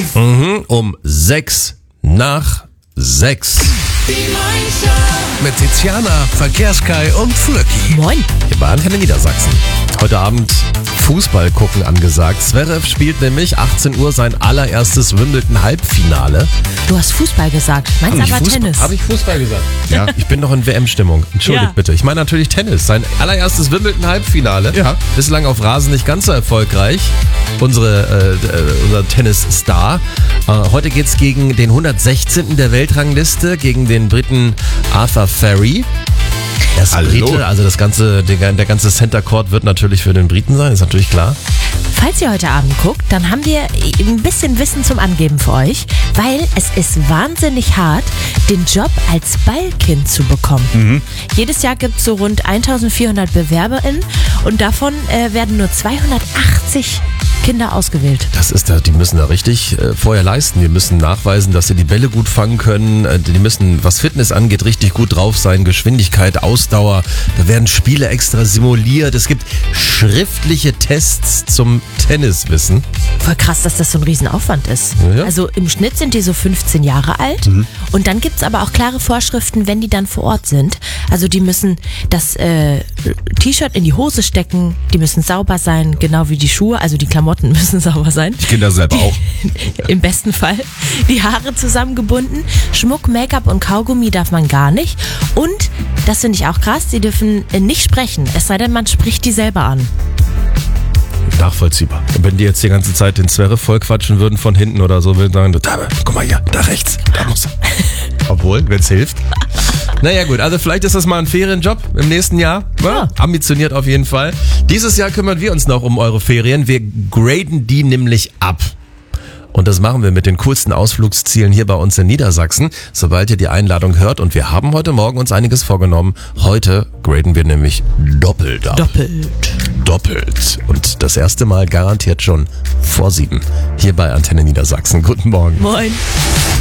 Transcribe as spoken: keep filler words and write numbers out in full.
live. Mhm, um sechs nach sechs. Die Morning Show. Mit Tiziana, Verkehrskai und Flöcki. Moin. Hier bei Antenne Niedersachsen. Heute Abend Fußball gucken angesagt. Zverev spielt nämlich achtzehn Uhr sein allererstes Wimbledon-Halbfinale. Du hast Fußball gesagt. Meinst Hab ich aber Fußball- Tennis. Hab ich Fußball gesagt? Ja, ich bin noch in W M-Stimmung. Entschuldigt Ja. bitte. Ich meine natürlich Tennis. Sein allererstes Wimbledon-Halbfinale. Ja. Bislang auf Rasen nicht ganz so erfolgreich. Unsere, äh, äh, unser Tennisstar. Äh, heute geht's gegen den hundertsechzehnten der Weltrangliste, gegen den Briten Arthur Ferry. Er ist Hallo. Brite, also das ganze, der, der ganze Center Court wird natürlich für den Briten sein, ist natürlich klar. Falls ihr heute Abend guckt, dann haben wir ein bisschen Wissen zum Angeben für euch, weil es ist wahnsinnig hart, den Job als Ballkind zu bekommen. Mhm. Jedes Jahr gibt es so rund eintausendvierhundert BewerberInnen und davon äh, werden nur zweihundertachtzig Kinder ausgewählt. Das ist da, die müssen da richtig äh, vorher leisten. Die müssen nachweisen, dass sie die Bälle gut fangen können. Äh, die müssen, was Fitness angeht, richtig gut drauf sein. Geschwindigkeit, Ausdauer. Da werden Spiele extra simuliert. Es gibt schriftliche Tests zum Tenniswissen. Voll krass, dass das so ein Riesenaufwand ist. Ja, ja. Also im Schnitt sind die so fünfzehn Jahre alt und dann gibt es aber auch klare Vorschriften, wenn die dann vor Ort sind. Also die müssen das äh, T-Shirt in die Hose stecken, die müssen sauber sein, genau wie die Schuhe, also die Klamotten müssen sauber sein. Die Kinder selber auch. Im besten Fall. Die Haare zusammengebunden, Schmuck, Make-up und Kaugummi darf man gar nicht. Und, das finde ich auch krass, sie dürfen äh, nicht sprechen, es sei denn, man spricht die selber an. Nachvollziehbar. Und wenn die jetzt die ganze Zeit den Zverev voll quatschen würden von hinten oder so, würden sagen, Dame, guck mal hier, da rechts, da muss er. Obwohl, wenn es hilft. Naja gut, also vielleicht ist das mal ein Ferienjob im nächsten Jahr. Ja. Ambitioniert auf jeden Fall. Dieses Jahr kümmern wir uns noch um eure Ferien. Wir graden die nämlich ab. Und das machen wir mit den coolsten Ausflugszielen hier bei uns in Niedersachsen, sobald ihr die Einladung hört. Und wir haben heute Morgen uns einiges vorgenommen. Heute graden wir nämlich doppelt ab. Doppelt. Doppelt. Und das erste Mal garantiert schon vor sieben. Hier bei Antenne Niedersachsen. Guten Morgen. Moin.